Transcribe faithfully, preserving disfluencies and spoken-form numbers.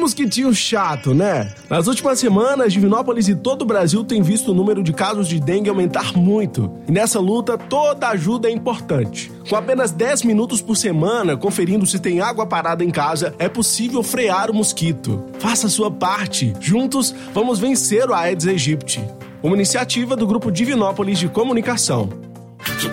mosquitinho chato, né? Nas últimas semanas, Divinópolis e todo o Brasil têm visto o número de casos de dengue aumentar muito. E nessa luta, toda ajuda é importante. Com apenas dez minutos por semana, conferindo se tem água parada em casa, é possível frear o mosquito. Faça a sua parte. Juntos, vamos vencer o Aedes aegypti. Uma iniciativa do Grupo Divinópolis de Comunicação.